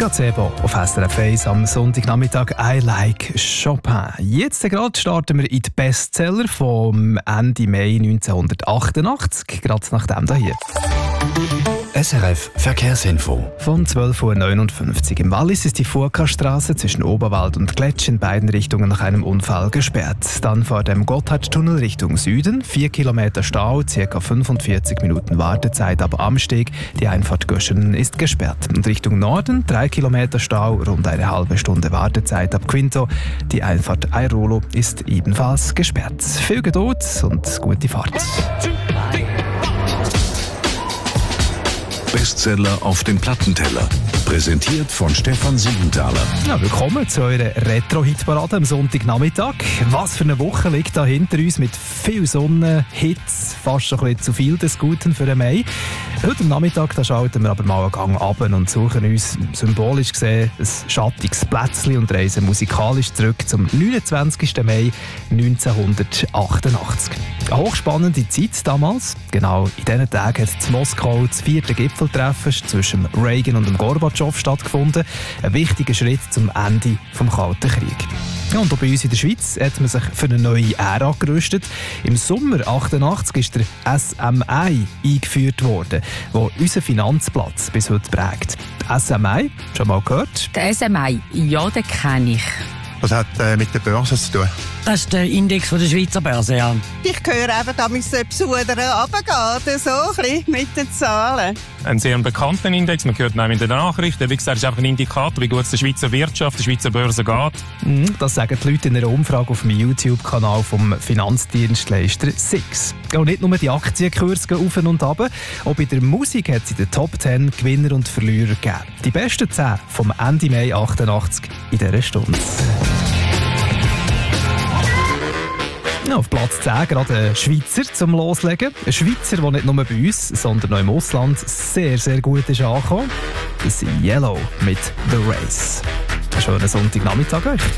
Gazebo auf SRF 1 am Sonntagnachmittag «I Like Chopin». Jetzt gerade starten wir in die Bestseller vom Ende Mai 1988, gerade nach dem hier. SRF Verkehrsinfo. Von 12.59 Uhr. Im Wallis ist die Furka-Straße zwischen Oberwald und Gletsch in beiden Richtungen nach einem Unfall gesperrt. Dann vor dem Gotthardtunnel Richtung Süden, 4 Kilometer Stau, ca. 45 Minuten Wartezeit ab Amsteg. Die Einfahrt Göschenen ist gesperrt. Und Richtung Norden, 3 Kilometer Stau, rund eine halbe Stunde Wartezeit ab Quinto. Die Einfahrt Airolo ist ebenfalls gesperrt. Viel Geduld und gute Fahrt. Bestseller auf dem Plattenteller. Präsentiert von Stefan Siegenthaler. Ja, willkommen zu eurer Retro-Hitparade am Sonntagnachmittag. Was für eine Woche liegt da hinter uns mit viel Sonne, Hits, fast schon ein bisschen zu viel des Guten für den Mai. Heute am Nachmittag da schalten wir aber mal einen Gang runter und suchen uns symbolisch gesehen ein schattiges Plätzchen und reisen musikalisch zurück zum 29. Mai 1988. Eine hochspannende Zeit damals. Genau in diesen Tagen hat in Moskau das 4. Gipfeltreffen zwischen Reagan und dem Gorbatschow stattgefunden. Ein wichtiger Schritt zum Ende des Kalten Krieges. Ja, und auch bei uns in der Schweiz hat man sich für eine neue Ära gerüstet. Im Sommer 88 ist der SMI eingeführt worden, der unseren Finanzplatz bis heute prägt. SMI, schon mal gehört? Der SMI, ja, den kenne ich. Was hat mit der Börse zu tun? Das ist der Index von der Schweizer Börse, ja. Ich höre eben, da müssen Besucher runtergehen, so ein bisschen mit den Zahlen. Ein sehr bekannter Index, man hört ihn auch in den Nachrichten. Wie gesagt, ist einfach ein Indikator, wie gut es der Schweizer Wirtschaft, der Schweizer Börse geht. Das sagen die Leute in einer Umfrage auf dem YouTube-Kanal vom Finanzdienstleister SIX. Und nicht nur die Aktienkurse gehen auf und ab, auch bei der Musik hat es in den Top 10 Gewinner und Verlierer gegeben. Die besten 10 vom Ende Mai 88 in dieser Stunde. Ja, auf Platz 10 gerade ein Schweizer zum Loslegen. Ein Schweizer, der nicht nur bei uns, sondern auch im Ausland sehr, sehr gut ist angekommen. Das ist Yellow mit «The Race». Schönen Sonntagnachmittag euch.